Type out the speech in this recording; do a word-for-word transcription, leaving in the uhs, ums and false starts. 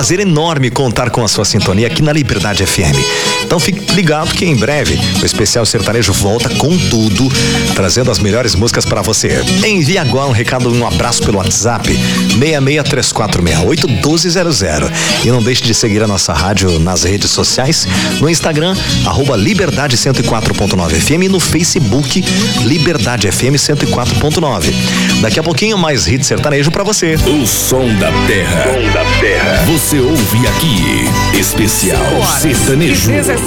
prazer enorme contar com a sua sintonia aqui na Liberdade F M. Então fique ligado que em breve o Especial Sertanejo volta com tudo, trazendo as melhores músicas para você. Envie agora um recado, um abraço pelo WhatsApp seis seis três quatro seis oito um dois zero zero. E não deixe de seguir a nossa rádio nas redes sociais, no Instagram, arroba Liberdade cento e quatro ponto nove F M e no Facebook, Liberdade F M cento e quatro ponto nove. Daqui a pouquinho mais hit sertanejo pra você. O som da terra. Som da terra. Você ouve aqui. Especial Sertanejo. dezessete